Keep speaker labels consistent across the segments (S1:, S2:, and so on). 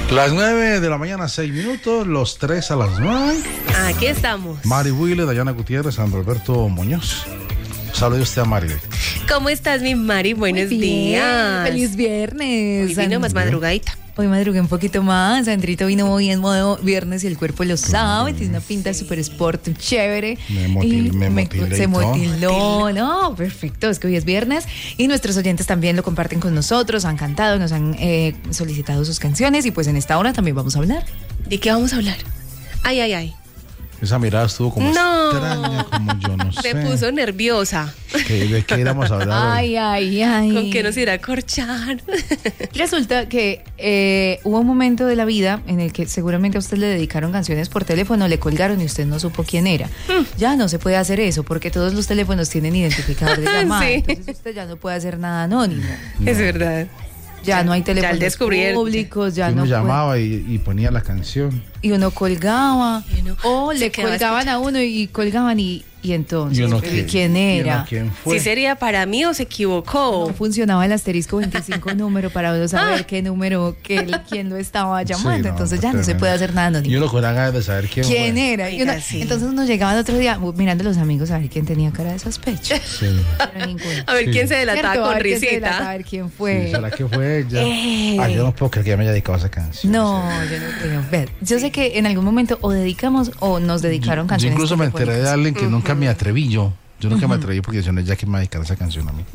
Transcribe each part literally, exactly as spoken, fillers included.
S1: Las nueve de la mañana, seis minutos, los tres a las nueve.
S2: Aquí estamos.
S1: Mari Wille, Dayana Gutiérrez, Sandro Alberto Muñoz. Salude usted a Mari.
S2: ¿Cómo estás, mi Mari? Buenos
S3: Muy bien,
S2: días.
S3: feliz viernes.
S2: Hoy vino más madrugadita.
S3: Hoy madrugué un poquito más. Sandrito vino hoy en modo viernes y el cuerpo lo sabe. Tiene una pinta súper sport, chévere.
S1: Me motil- me motilé
S3: Se
S1: y todo.
S3: motiló. No, perfecto. Es que hoy es viernes. Y nuestros oyentes también lo comparten con nosotros. Han cantado, nos han eh, solicitado sus canciones. Y pues en esta hora también vamos a hablar.
S2: ¿De qué vamos a hablar? Ay, ay, ay.
S1: Esa mirada estuvo como
S2: No.
S1: extraña, como yo no sé.
S2: Se puso nerviosa.
S1: ¿Qué- ¿De qué íbamos a hablar hoy?
S3: Ay, ay, ay.
S2: ¿Con qué nos irá a corchar?
S3: Resulta que eh, hubo un momento de la vida en el que seguramente a usted le dedicaron canciones por teléfono, le colgaron y usted no supo quién era. Ya no se puede hacer eso porque todos los teléfonos tienen identificador de llamada.
S2: Sí.
S3: Entonces usted ya no puede hacer nada anónimo.
S2: Es verdad.
S3: Ya no hay teléfonos
S2: descubrieron.
S3: públicos, ya
S1: uno
S3: no puede-
S1: llamaba y, y ponía la canción.
S3: y uno colgaba
S2: Y uno
S3: o
S2: se
S3: le
S2: quedaba
S3: colgaban a uno y colgaban y, y entonces
S1: Y uno
S3: ¿y
S1: que-
S3: quién
S1: y uno
S3: era?
S1: quién fue.
S2: ¿Sí sería para mí o se equivocó?
S3: No funcionaba el asterisco veinticinco número para uno saber qué número, qué, quién lo estaba llamando.
S1: Sí, no,
S3: entonces ya no se
S1: tremendo.
S3: puede hacer nada
S1: Y
S3: anónimo.
S1: uno con la ganas de saber quién,
S3: ¿Quién
S1: fue.
S3: era? Y
S2: Oiga,
S3: uno-
S2: sí.
S3: Entonces uno llegaba el otro día uh, mirando a los amigos a ver quién tenía cara de sospecho.
S1: Sí.
S3: Pero ninguno.
S2: A ver
S1: Sí.
S2: quién se delataba
S3: ¿Cierto? A
S2: con
S3: ver quién se delataba,
S2: risita.
S3: a ver quién
S1: Sí,
S3: fue.
S1: ¿será que fue ella?
S3: Eh.
S1: Ah, yo no puedo creer que ella me haya dedicado a esa canción.
S3: No, yo no creo. Ve, yo sé que en algún momento o dedicamos o nos dedicaron
S1: Yo
S3: canciones.
S1: incluso me enteré de
S3: telefónicas.
S1: alguien que nunca me atreví yo. Yo nunca me atreví porque yo no ya que me va a dedicar esa canción a mí.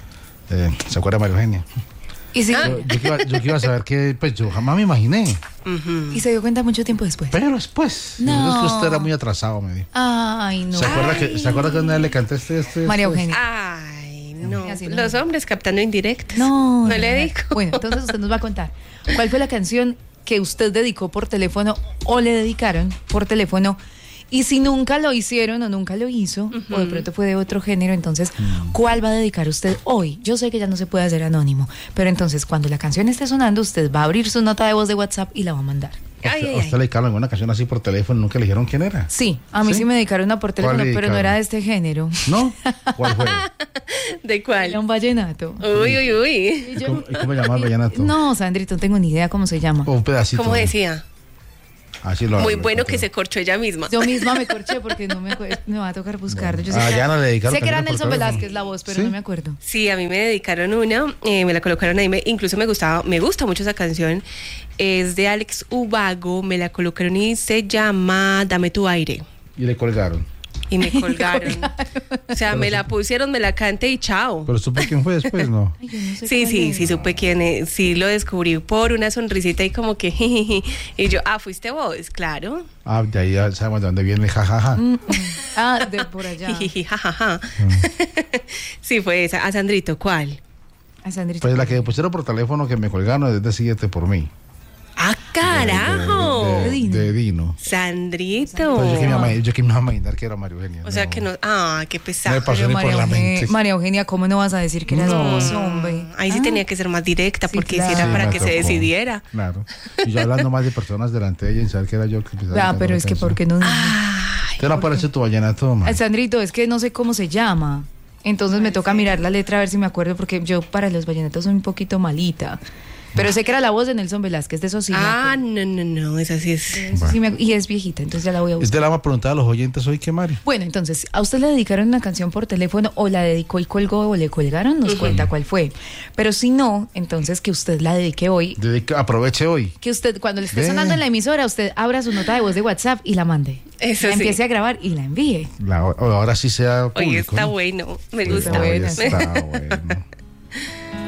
S1: Eh, ¿Se acuerda de María Eugenia?
S3: Y, sí,
S1: Yo, yo que iba, yo que iba a saber que, pues yo jamás me imaginé.
S3: y se dio cuenta mucho tiempo después.
S1: Pero después,
S3: No.
S1: yo creo que usted era muy atrasado, me dijo.
S3: Ay, no.
S1: ¿Se acuerda que, ¿se acuerda que una vez le canté este? este
S3: María
S1: este?
S3: Eugenia.
S2: Ay, no.
S3: Así no.
S2: Los hombres captando indirectas.
S3: No,
S2: No le
S3: no.
S2: digo.
S3: Bueno, entonces usted nos va a contar cuál fue la canción que usted dedicó por teléfono o le dedicaron por teléfono. Y si nunca lo hicieron o nunca lo hizo, o de pronto fue de otro género, entonces, ¿cuál va a dedicar usted hoy? Yo sé que ya no se puede hacer anónimo, pero entonces cuando la canción esté sonando, usted va a abrir su nota de voz de WhatsApp y la va a mandar.
S1: ¿A
S2: Ay,
S1: usted,
S2: ay,
S1: a usted
S2: ay.
S1: le dedicaron alguna canción así por teléfono? ¿Nunca le dijeron quién era?
S3: Sí, a mí sí,
S1: ¿Sí?
S3: me dedicaron una por teléfono,
S1: le
S3: pero no
S1: dedicaron?
S3: era de este género.
S1: ¿No? ¿Cuál fue?
S2: ¿De
S3: Era
S2: cuál?
S3: un vallenato.
S2: Uy, uy, uy.
S3: Y
S1: ¿Y
S3: yo-
S1: cómo, y cómo llamaba el vallenato?
S3: No, Sandrito, no tengo ni idea cómo se llama.
S1: O un pedacito.
S2: ¿Cómo decía?
S1: Así lo
S2: Muy
S1: lo
S2: bueno
S1: canté.
S2: que se corchó ella misma.
S3: Yo misma me corché porque no me, acuerdo, me va a tocar buscar. Yo sé
S1: Ah,
S3: que
S1: ya
S3: era-
S1: no le dedicaron
S3: sé que era
S1: canciones por
S3: Nelson
S1: teléfono.
S3: Velázquez la voz, pero
S1: ¿Sí?
S3: no me acuerdo.
S2: Sí, a mí me dedicaron una, eh, me la colocaron ahí, me- incluso me gustaba, me gusta mucho esa canción. Es de Alex Ubago, me la colocaron y se llama Dame tu aire.
S1: Y le colgaron.
S2: Y me colgaron. O sea, me la pusieron, me la canté y chao.
S1: Pero supo quién fue después, ¿no?
S3: Ay, yo no sé
S2: Sí,
S3: cuál
S2: sí,
S3: es.
S2: sí supe quién es, sí lo descubrí por una sonrisita y como que jijiji. Y yo, ah, fuiste vos, claro.
S1: Ah, de ahí ya sabemos de dónde viene el jajaja.
S3: Mm, mm. Ah, de por allá.
S2: Jijiji, jajaja. Sí, fue esa. A Sandrito, ¿cuál?
S3: A Sandrito.
S1: Pues la que pusieron por teléfono que me colgaron es de Siguiente por mí.
S2: ¡Ah, carajo!
S1: De, de-
S3: Dino.
S1: de Dino.
S2: Sandrito.
S1: Pues yo que me iba a- yo que me iba a imaginar que era María Eugenia.
S2: O sea que no. Ah, qué
S1: No
S2: pesado.
S1: me pasó
S3: Pero
S1: ni por
S3: María,
S1: la
S3: Eugenia,
S1: mente.
S3: María Eugenia, ¿cómo no vas a decir que eras
S1: No.
S3: vos, hombre?
S2: Ahí sí
S3: Ah,
S2: tenía que ser más directa,
S3: Sí,
S2: porque
S3: claro.
S2: si era
S1: Sí,
S2: para
S1: me
S2: que se
S1: tocó.
S2: decidiera.
S1: Claro. Y yo hablando más de personas delante de ella y saber que era yo que empezaba a
S3: Ah,
S1: cantar
S3: pero
S1: la
S3: es que
S1: canción.
S3: ¿por qué no?
S2: Ay,
S1: ¿Te no aparece tu vallenato, man?
S3: Ay, Sandrito, es que no sé cómo se llama. Entonces me toca mirar la letra a ver si me acuerdo, porque yo para los vallenatos soy un poquito malita. Pero sé que era la voz de Nelson Velázquez, de eso sí. me
S2: ah,
S3: acuerdo.
S2: no, no, no, esa sí es.
S3: De eso sí me acu- y es viejita, entonces ya la voy a buscar.
S1: Este la vamos a preguntar a los oyentes hoy, ¿qué, Mari?
S3: Bueno, entonces, ¿a usted le dedicaron una canción por teléfono o la dedicó y colgó o le colgaron? Nos cuenta cuál fue. Pero si no, entonces que usted la dedique hoy.
S1: Dedica- aproveche hoy.
S3: Que usted, cuando le esté
S1: Ve.
S3: sonando en la emisora, usted abra su nota de voz de WhatsApp y la mande.
S2: Eso
S3: la
S2: sí.
S3: empiece a grabar y la envíe.
S1: La, o ahora sí sea público.
S2: Oye, está
S1: ¿no?
S2: bueno, me
S1: Está
S2: gusta.
S1: bueno,
S3: buena.
S1: está bueno.